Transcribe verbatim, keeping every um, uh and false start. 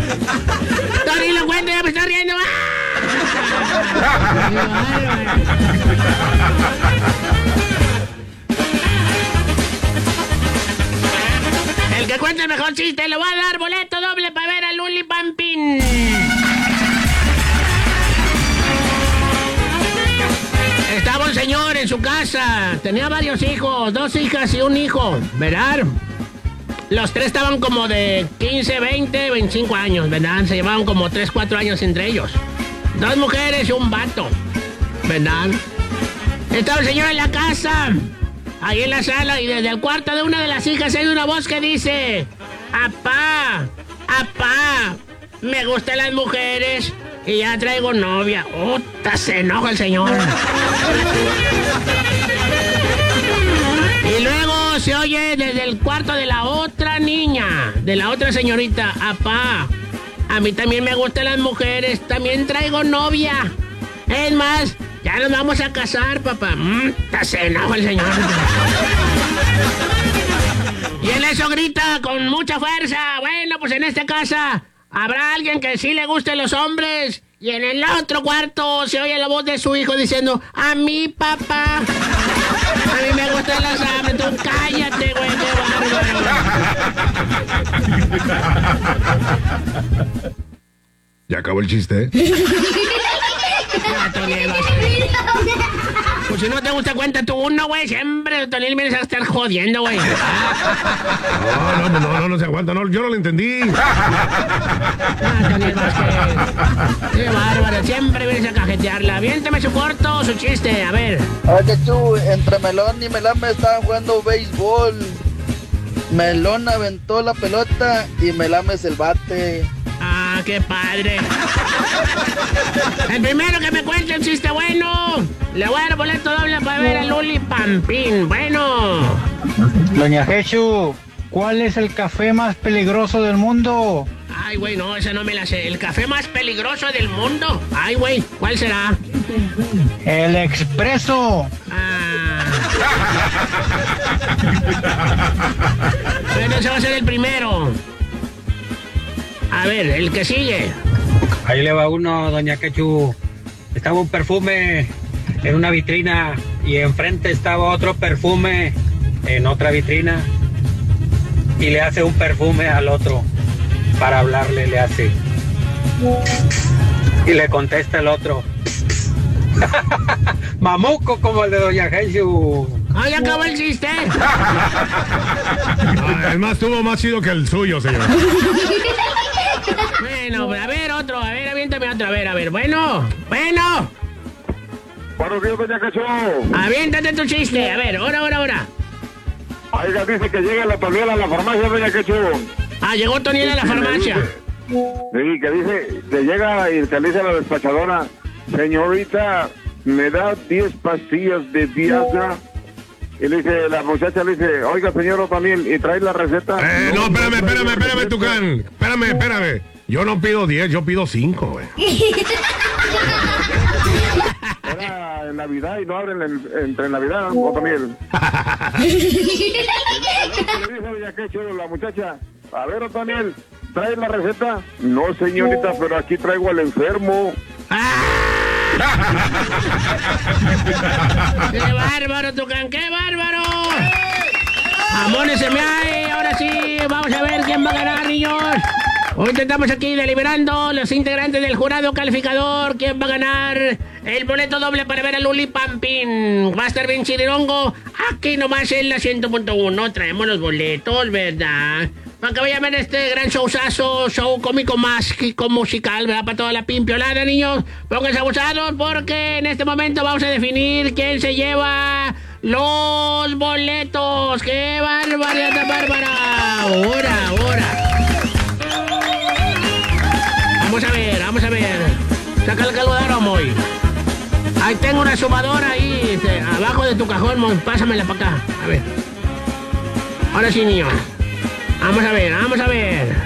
Tony, lo cuento, ya me está riendo. El que cuente el mejor chiste le va a dar boleto doble para ver a Luli Pampín. Estaba un señor en su casa, tenía varios hijos, dos hijas y un hijo, ¿verdad? Los tres estaban como de quince, veinte, veinticinco años, ¿verdad? Se llevaban como tres, cuatro años entre ellos. Dos mujeres y un vato, ¿verdad? Estaba el señor en la casa, ahí en la sala, y desde el cuarto de una de las hijas hay una voz que dice: apá, apá, me gustan las mujeres y ya traigo novia. ¡Puta! Se enoja el señor. Y luego se oye desde el cuarto de la otra niña, de la otra señorita: apá, a mí también me gustan las mujeres, también traigo novia. Es más, ya nos vamos a casar, papá. Mm, se enoja el señor. Y en eso grita con mucha fuerza: bueno, pues en esta casa habrá alguien que sí le gusten los hombres. Y en el otro cuarto se oye la voz de su hijo diciendo: a mí, papá, a mí me gustan las aves. Tú cállate, güey, qué bárbaro. ¿Ya acabó el chiste? Pues si no te gusta, cuenta tú uno, güey. Siempre, Tonil, vienes a estar jodiendo, güey. No, no, no, no, no se aguanta, no, yo no lo entendí. Ah, Tonil Vázquez. Qué bárbaro, siempre vienes a cajetearla. Aviéntame su corto, su chiste, a ver. Oye, tú, entre Melón y Melame estaban jugando béisbol. Melón aventó la pelota y Melame es el bate. Ah, qué padre. El primero que me cuente un chiste bueno, le voy a dar boleto doble para ver a Luli Pampín. Bueno. Doña Jesús, ¿cuál es el café más peligroso del mundo? Ay, güey, no, esa no me la sé. ¿El café más peligroso del mundo? Ay, güey, ¿cuál será? El expreso. Ah. Bueno, ese va a ser el primero. A ver, el que sigue. Ahí le va uno, doña Quechu. Estaba un perfume en una vitrina y enfrente estaba otro perfume en otra vitrina y le hace un perfume al otro para hablarle, le hace. Y le contesta el otro: mamuco, como el de doña Jesús. ¡Ay, acabó el chiste! Ah, el más tuvo más chido que el suyo, señor. Bueno, a ver, otro, a ver, aviéntame otro, a ver, a ver, bueno, bueno. Buenos días, doña Cacho. Aviéntate tu chiste, a ver, ahora, ahora, ahora. Oiga, dice que llega la Toniela a la farmacia, doña Cacho. Ah, llegó Toniela a la farmacia. Sí, que dice, que llega y te dice a la despachadora: señorita, ¿me da diez pastillas de Viagra? Y le dice, la muchacha le dice: oiga, señor Otoniel, ¿y trae la receta? Eh, no, espérame, espérame, espérame, Tucán. Espérame, espérame. Yo no pido diez, yo pido cinco, güey. Era en Navidad y no abren en, entre Navidad, Otoniel. Le dice doña Quecho, la muchacha: a ver, Otoniel, ¿trae la receta? No, señorita, pero aquí traigo al enfermo. ¡Qué bárbaro, Tucán! ¡Qué bárbaro! ¡Jamones se me hay! Ahora sí, vamos a ver quién va a ganar, niños. Hoy estamos aquí deliberando los integrantes del jurado calificador. ¿Quién va a ganar el boleto doble para ver a Luli Pampín? Va a estar bien chirirongo. Aquí nomás en la cien punto uno traemos los boletos, ¿verdad? Para que vayan a ver este gran showzazo, show cómico mágico musical, ¿verdad? Para toda la pimpiolada, niños. Pónganse abusados porque en este momento vamos a definir quién se lleva los boletos. ¡Qué barbaridad tan bárbara! Ahora, ahora. Vamos a ver, vamos a ver. Saca el calodaro, Moy. Ahí tengo una sumadora ahí, este, abajo de tu cajón, Moy. Pásamela para acá. A ver. Ahora sí, niño. Vamos a ver, vamos a ver.